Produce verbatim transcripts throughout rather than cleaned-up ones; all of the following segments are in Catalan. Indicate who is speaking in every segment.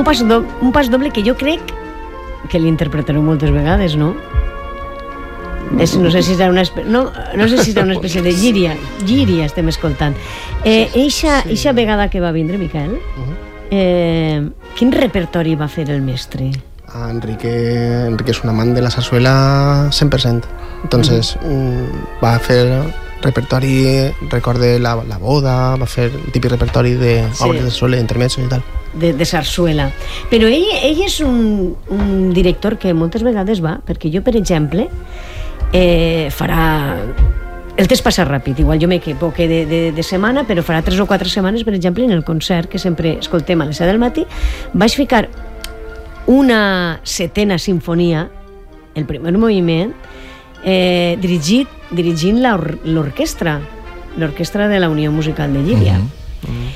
Speaker 1: pas, do, un pas doble que jo crec que l'interpretareu moltes vegades, no? És, no sé si serà una espècie, no, no sé si serà una espècie de gíria. Gíria estem escoltant. Eh, eixa, sí. eixa vegada que va vindre, Miquel, uh-huh. eh, quin repertori va fer el mestre?
Speaker 2: Ah, Enrique, Enrique és un amant de la sarsuela cent per cent. Entonces, uh-huh. va fer repertori, recorde la, la boda, va fer el típic repertori de sí. obres de sarsuela, intermezzo i tal.
Speaker 1: De, de sarsuela. Però ell, ell és un, un director que moltes vegades va, perquè jo, per exemple, eh, farà... El temps passa ràpid, igual jo m'equivoque de, de, de setmana, però farà tres o quatre setmanes, per exemple, en el concert que sempre escoltem a les set del matí, vaig ficar una setena sinfonia, el primer moviment, eh, dirigit, dirigint l'orquestra, l'orquestra de la Unió Musical de Llíria. Uh-huh. Uh-huh.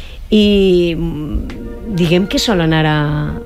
Speaker 1: I diguem que sol anar a,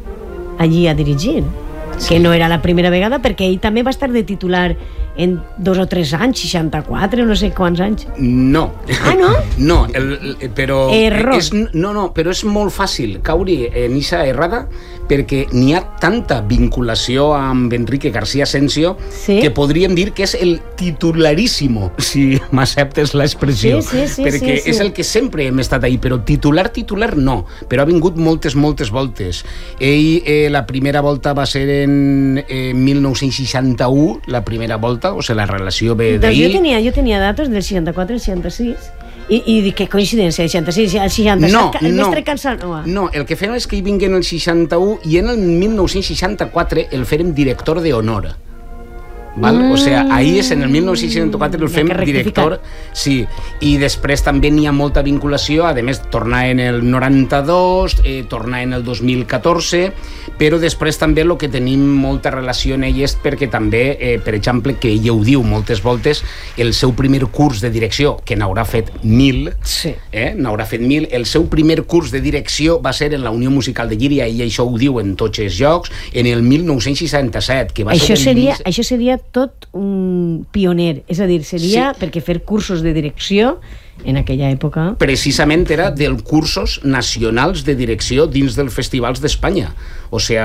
Speaker 1: allí a dirigir, sí. que no era la primera vegada, perquè ell també va estar de titular en dos o tres anys, seixanta-quatre, no sé quants anys.
Speaker 3: No.
Speaker 1: Ah, no?
Speaker 3: No, el, però...
Speaker 1: Error.
Speaker 3: És, no, no, però és molt fàcil caure en eixa errada perquè n'hi ha tanta vinculació amb Enrique García Asensio sí? que podríem dir que és el titularíssimo, si m'acceptes l'expressió.
Speaker 1: Sí, sí, sí,
Speaker 3: perquè
Speaker 1: sí, sí.
Speaker 3: és el que sempre hem estat ahí, però titular, titular no. Però ha vingut moltes, moltes voltes. Ell, eh, la primera volta va ser en eh, mil nou-cents seixanta-u, la primera volta, o sigui, la relació ve
Speaker 1: doncs
Speaker 3: d'ahir.
Speaker 1: Jo tenia, jo tenia datos del seixanta-quatre al seixanta-sis. I, i que coincidència, el seixanta-sis al seixanta-set,
Speaker 3: no,
Speaker 1: el
Speaker 3: no,
Speaker 1: mestre Cansano.
Speaker 3: No, el que fem és que hi vinguen el seixanta-u i en el mil nou-cents seixanta-quatre el fèrem director de honor. Val? Mm. O sigui, ahir és en el mil nou-cents seixanta-quatre el fem director, sí, i després també n'hi ha molta vinculació, a més tornar en el noranta-dos, eh, tornar en el dos mil catorze, però després també el que tenim molta relació en ell és perquè també, eh, per exemple, que ella ho diu moltes voltes, el seu primer curs de direcció, que n'haurà fet mil,
Speaker 1: sí.
Speaker 3: eh, n'haurà fet mil, el seu primer curs de direcció va ser en la Unió Musical de Llíria, i això ho diu en tots els llocs, en el mil nou-cents seixanta-set, que va
Speaker 1: això
Speaker 3: ser...
Speaker 1: Seria, el... Això seria tot un pioner, és a dir, seria sí. perquè fer cursos de direcció en aquella època...
Speaker 3: Precisament era dels cursos nacionals de direcció dins dels festivals d'Espanya. O sigui,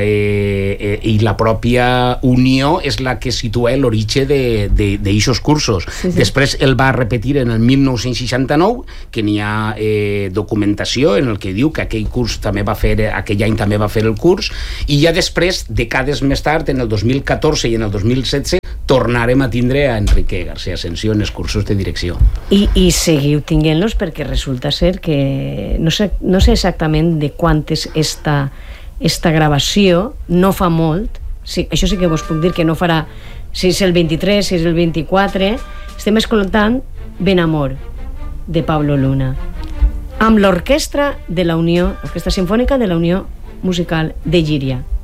Speaker 3: eh, eh, i la pròpia Unió és la que situa l'origen d'aixos cursos. Sí, sí. Després el va repetir en el mil nou-cents seixanta-nou, que n'hi ha eh, documentació en el que diu que aquell curs també va fer, aquell any també va fer el curs, i ja després, decades més tard, en el dos mil catorze i en el dos mil setze, tornarem a tindre a Enrique García Asensio en els cursos de direcció.
Speaker 1: I, i seguiu tinguent-los perquè resulta ser que no sé, no sé exactament de quant és esta, esta gravació, no fa molt, sí, això sí que vos puc dir que no farà, si és el vint-i-tres, si és el vint-i-quatre, estem escoltant Ben Amor, de Pablo Luna, amb l'orquestra de la Unió, l'Orquestra Simfònica de la Unió Musical de Llíria.